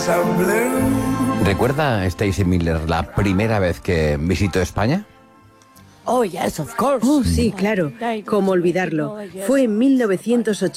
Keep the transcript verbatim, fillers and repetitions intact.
¿Recuerda Stacy Miller la primera vez que visitó España? Oh, yes, of course. Oh, sí, claro. ¿Cómo olvidarlo? Fue en mil novecientos ochenta.